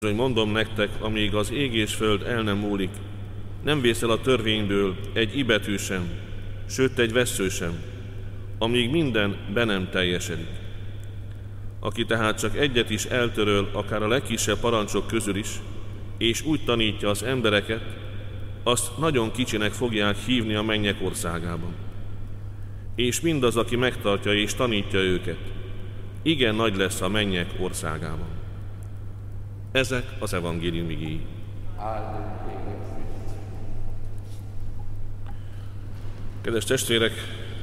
Hogy mondom nektek, amíg az ég és föld el nem múlik, nem vészel a törvényből egy ibetű sem, sőt egy vessző sem, amíg minden be nem teljesedik. Aki tehát csak egyet is eltöröl, akár a legkisebb parancsok közül is, és úgy tanítja az embereket, azt nagyon kicsinek fogják hívni a mennyek országában. És mindaz, aki megtartja és tanítja őket, igen nagy lesz a mennyek országában. Ezek az evangélium igéi. Kedves testvérek,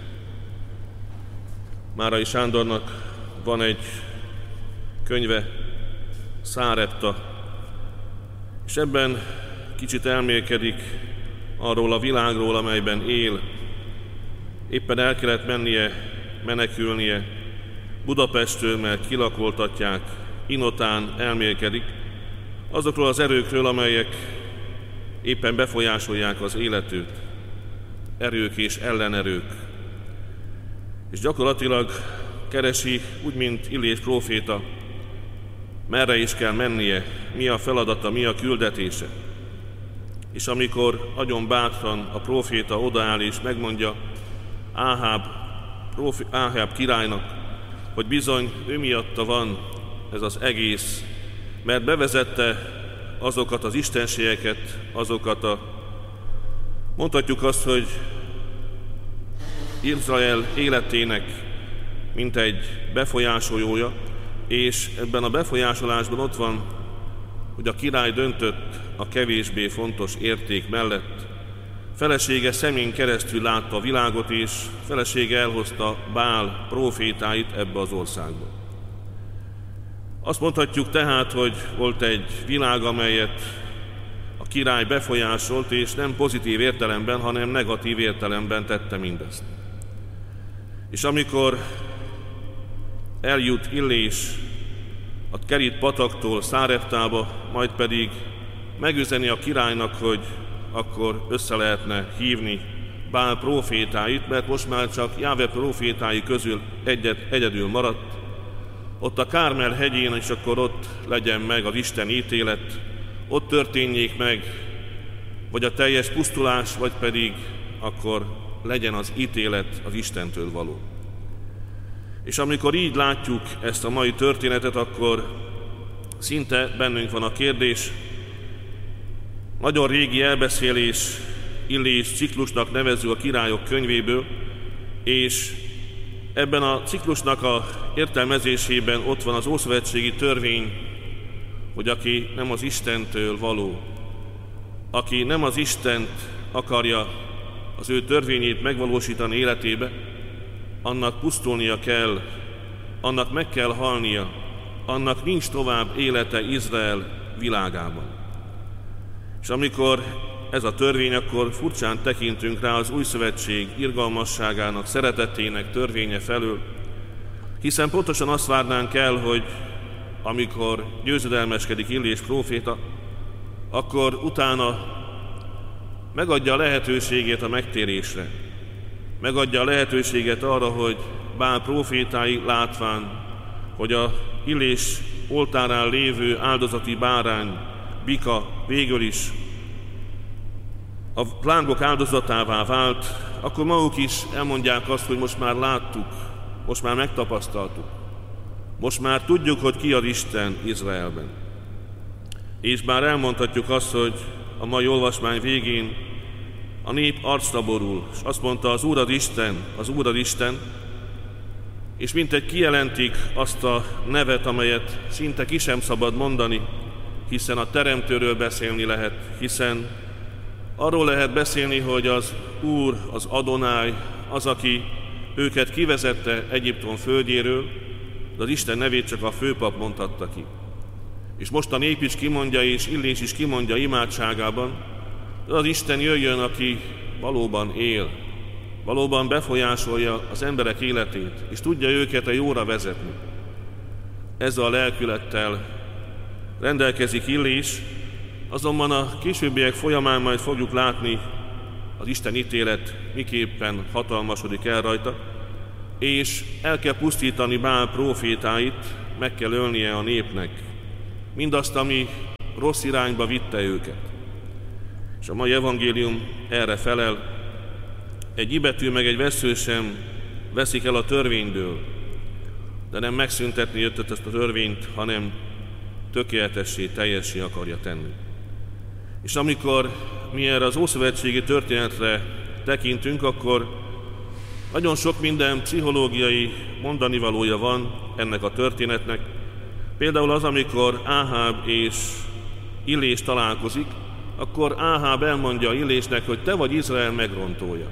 Márai Sándornak van egy könyve, Szárepta, és ebben kicsit elmélkedik arról a világról, amelyben él. Éppen el kellett menekülnie Budapestről, mert kilakoltatják, Inotán elmélkedik azokról az erőkről, amelyek éppen befolyásolják az életét, erők és ellenerők. És gyakorlatilag keresi, úgy mint Illés próféta, merre is kell mennie, mi a feladata, mi a küldetése. És amikor nagyon bátran a próféta odaáll és megmondja Áháb királynak, hogy bizony ő miatta van ez az egész, mert bevezette azokat az istenségeket, mondhatjuk azt, hogy Izrael életének mint egy befolyásolója, és ebben a befolyásolásban ott van, hogy a király döntött a kevésbé fontos érték mellett. Felesége szemén keresztül látta a világot, és felesége elhozta Bál prófétáit ebbe az országba. Azt mondhatjuk tehát, hogy volt egy világ, amelyet a király befolyásolt, és nem pozitív értelemben, hanem negatív értelemben tette mindezt. És amikor eljut Illés a Kerit pataktól Száreptába, majd pedig megüzeni a királynak, hogy akkor össze lehetne hívni Bál prófétáit, mert most már csak Jáve prófétái közül egyedül maradt, ott a Kármel hegyén, és akkor ott legyen meg az Isten ítélet, ott történjék meg, vagy a teljes pusztulás, vagy pedig akkor legyen az ítélet az Istentől való. És amikor így látjuk ezt a mai történetet, akkor szinte bennünk van a kérdés, nagyon régi elbeszélés, Illés ciklusnak nevezzük a királyok könyvéből, és ebben a ciklusnak a értelmezésében ott van az ószövetségi törvény, hogy aki nem az Istentől való, aki nem az Istent akarja az ő törvényét megvalósítani életébe, annak pusztulnia kell, annak meg kell halnia, annak nincs tovább élete Izrael világában. És amikor ez a törvény, akkor furcsán tekintünk rá az új szövetség irgalmasságának, szeretetének törvénye felől, hiszen pontosan azt várnánk el, hogy amikor győzedelmeskedik Illés próféta, akkor utána megadja a lehetőségét a megtérésre, megadja a lehetőséget arra, hogy Bál prófétái látván, hogy a Illés oltárán lévő áldozati bárány, bika végül is a lángok áldozatává vált, akkor maguk is elmondják azt, hogy most már láttuk, most már megtapasztaltuk, most már tudjuk, hogy ki az Isten Izraelben. És bár elmondhatjuk azt, hogy a mai olvasmány végén a nép arcra borul, és azt mondta, az Úr az Isten, és mintegy kijelentik azt a nevet, amelyet szinte ki sem szabad mondani, hiszen a Teremtőről beszélni lehet, hiszen arról lehet beszélni, hogy az Úr, az Adonai, az, aki őket kivezette Egyiptom földjéről, de az Isten nevét csak a főpap mondhatta ki. És most a nép is kimondja, és Illés is kimondja imádságában, az Isten jöjjön, aki valóban él, valóban befolyásolja az emberek életét, és tudja őket a jóra vezetni. Ezzel a lelkülettel rendelkezik Illés, azonban a későbbiek folyamán majd fogjuk látni, az Isten ítélet miképpen hatalmasodik el rajta, és el kell pusztítani Bál prófétáit, meg kell ölnie a népnek mindazt, ami rossz irányba vitte őket. És a mai evangélium erre felel, egy ibetű meg egy vessző sem veszik el a törvényből, de nem megszüntetni jött ezt a törvényt, hanem tökéletessé, teljessé akarja tenni. És amikor mi erre az ószövetségi történetre tekintünk, akkor nagyon sok minden pszichológiai mondanivalója van ennek a történetnek. Például az, amikor Áháb és Illés találkozik, akkor Áháb elmondja Illésnek, hogy te vagy Izrael megrontója.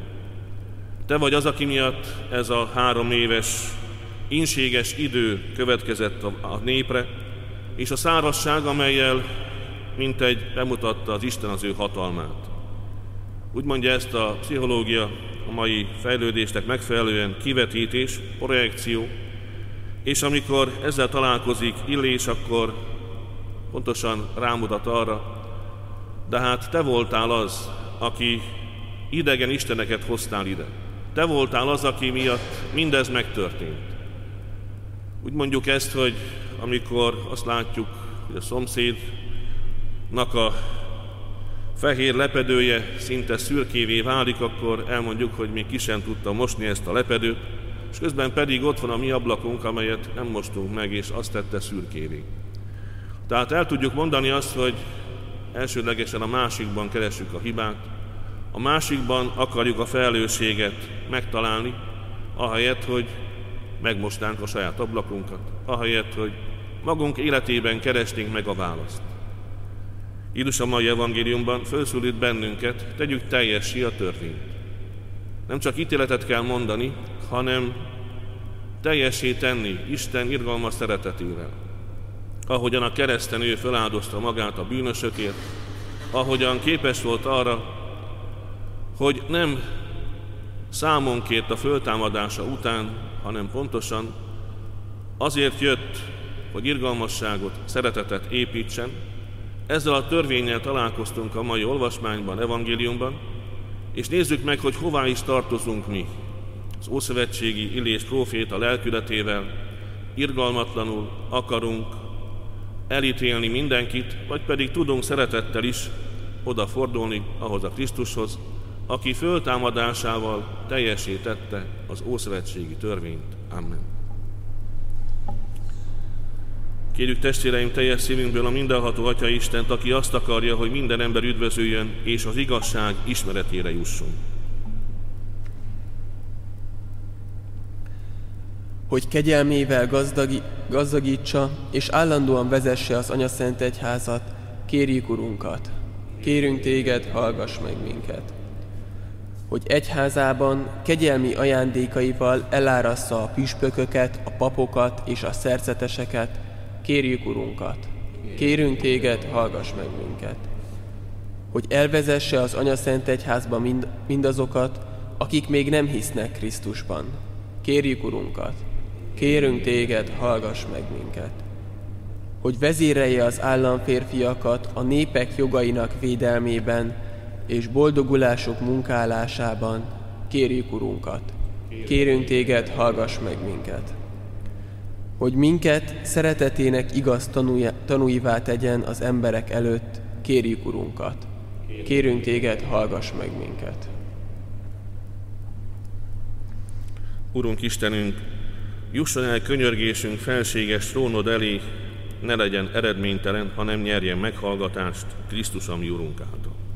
Te vagy az, aki miatt ez a 3 éves ínséges idő következett a népre, és a szárazság, amellyel mintegy bemutatta az Isten az ő hatalmát. Úgy mondja ezt a pszichológia a mai fejlődésnek megfelelően kivetítés, projekció, és amikor ezzel találkozik Illés, akkor pontosan rámutat arra, de hát te voltál az, aki idegen isteneket hoztál ide. Te voltál az, aki miatt mindez megtörtént. Úgy mondjuk ezt, hogy amikor azt látjuk, hogy a szomszédnak a fehér lepedője szinte szürkévé válik, akkor elmondjuk, hogy még ki sem tudta mosni ezt a lepedőt, és közben pedig ott van a mi ablakunk, amelyet nem mostunk meg, és azt tette szürkévé. Tehát el tudjuk mondani azt, hogy elsődlegesen a másikban keressük a hibát, a másikban akarjuk a felelősséget megtalálni, ahelyett, hogy megmostánk a saját ablakunkat, ahelyett, hogy magunk életében keresnénk meg a választ. Jézus a mai evangéliumban felszólít bennünket, tegyük teljessé a törvényt. Nem csak ítéletet kell mondani, hanem teljessé tenni Isten irgalmas szeretetével. Ahogyan a kereszten ő feláldozta magát a bűnösökért, ahogyan képes volt arra, hogy nem számon kért a föltámadása után, hanem pontosan azért jött, hogy irgalmasságot, szeretetet építsen. Ezzel a törvénnyel találkoztunk a mai olvasmányban, evangéliumban, és nézzük meg, hogy hová is tartozunk mi. Az ószövetségi Illés próféta lelkületével irgalmatlanul akarunk elítélni mindenkit, vagy pedig tudunk szeretettel is odafordulni ahhoz a Krisztushoz, aki föltámadásával teljessé tette az ószövetségi törvényt. Amen. Kérjük testvéreim teljes szívünkből a mindenható Atya Istent, aki azt akarja, hogy minden ember üdvözüljön, és az igazság ismeretére jusson. Hogy kegyelmével gazdagítsa, és állandóan vezesse az Anyaszent Egyházat, kérjük Urunkat. Kérünk téged, hallgass meg minket. Hogy egyházában kegyelmi ajándékaival elárassza a püspököket, a papokat és a szerzeteseket, kérjük Urunkat. Kérünk téged, hallgass meg minket. Hogy elvezesse az Anyaszent Egyházba mindazokat, akik még nem hisznek Krisztusban, kérjük Urunkat. Kérünk téged, hallgass meg minket. Hogy vezérelje az államférfiakat a népek jogainak védelmében és boldogulások munkálásában, kérjük Urunkat. Kérünk téged, hallgass meg minket. Hogy minket szeretetének igaz tanúivá tegyen az emberek előtt, kérjük Urunkat. Kérünk téged, hallgass meg minket. Urunk Istenünk, jusson el könyörgésünk felséges trónod elé, ne legyen eredménytelen, hanem nyerjen meghallgatást Krisztus, ami Urunk által.